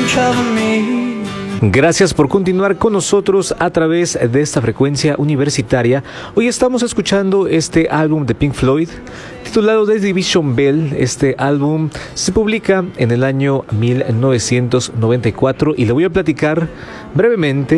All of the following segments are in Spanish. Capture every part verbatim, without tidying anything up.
Gracias por continuar con nosotros a través de esta frecuencia universitaria. Hoy estamos escuchando este álbum de Pink Floyd titulado The Division Bell. Este álbum se publica en el año mil novecientos noventa y cuatro y le voy a platicar brevemente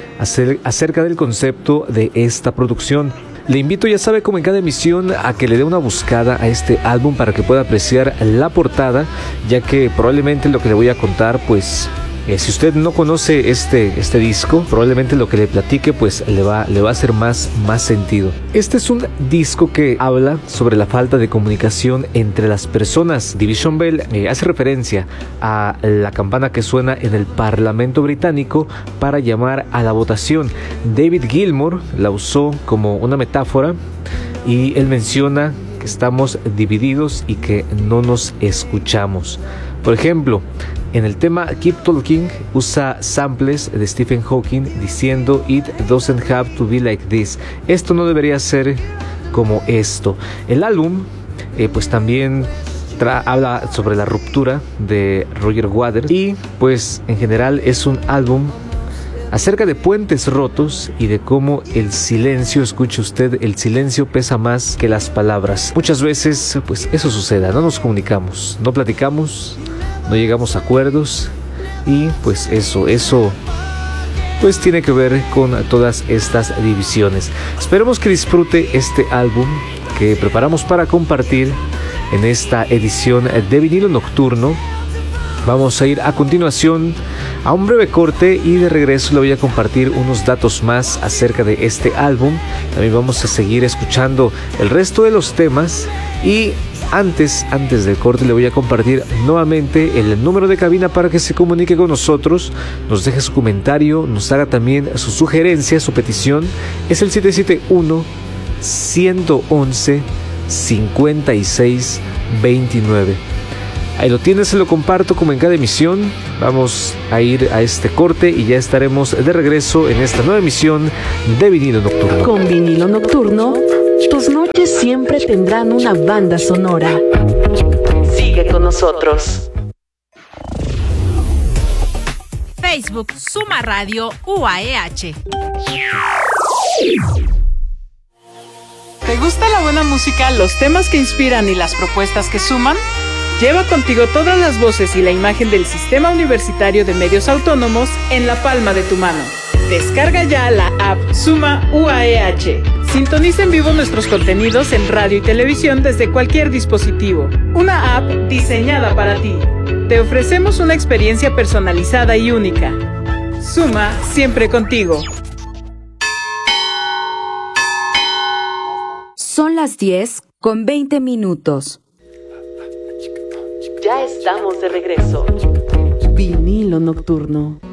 acerca del concepto de esta producción. Le invito, ya sabe, como en cada emisión, a que le dé una buscada a este álbum para que pueda apreciar la portada, ya que probablemente lo que le voy a contar, pues Eh, si usted no conoce este, este disco, probablemente lo que le platique pues le va, le va a hacer más, más sentido. Este es un disco que habla sobre la falta de comunicación entre las personas. Division Bell eh, hace referencia a la campana que suena en el Parlamento británico para llamar a la votación. David Gilmour la usó como una metáfora y él menciona que estamos divididos y que no nos escuchamos. Por ejemplo, en el tema Keep Talking usa samples de Stephen Hawking diciendo "It doesn't have to be like this". Esto no debería ser como esto. El álbum eh, pues también tra- habla sobre la ruptura de Roger Waters y pues en general es un álbum acerca de puentes rotos y de cómo el silencio, escuche usted, el silencio pesa más que las palabras. Muchas veces pues eso sucede, no nos comunicamos, no platicamos, no llegamos a acuerdos y pues eso, eso pues tiene que ver con todas estas divisiones. Esperemos que disfrute este álbum que preparamos para compartir en esta edición de Vinilo Nocturno. Vamos a ir a continuación a un breve corte y de regreso le voy a compartir unos datos más acerca de este álbum. También vamos a seguir escuchando el resto de los temas y antes, antes del corte le voy a compartir nuevamente el número de cabina para que se comunique con nosotros, nos deje su comentario, nos haga también su sugerencia, su petición. Es el siete siete uno, uno uno uno, cinco seis dos nueve. Ahí lo tienes, se lo comparto como en cada emisión. Vamos a ir a este corte y ya estaremos de regreso en esta nueva emisión de Vinilo Nocturno. Con Vinilo Nocturno, tus noches siempre tendrán una banda sonora. Sigue con nosotros. Facebook Suma Radio U A E H. ¿Te gusta la buena música, los temas que inspiran y las propuestas que suman? Lleva contigo todas las voces y la imagen del Sistema Universitario de Medios Autónomos en la palma de tu mano. Descarga ya la app Suma U A E H. Sintoniza en vivo nuestros contenidos en radio y televisión desde cualquier dispositivo. Una app diseñada para ti. Te ofrecemos una experiencia personalizada y única. Suma siempre contigo. Son las diez con veinte minutos. Ya estamos de regreso. Vinilo Nocturno.